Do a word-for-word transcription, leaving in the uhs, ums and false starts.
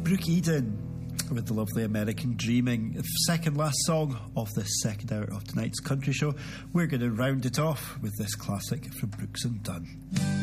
Brooke Eden with the lovely American Dreaming. Second last song of this second hour of tonight's country show. We're going to round it off with this classic from Brooks and Dunn.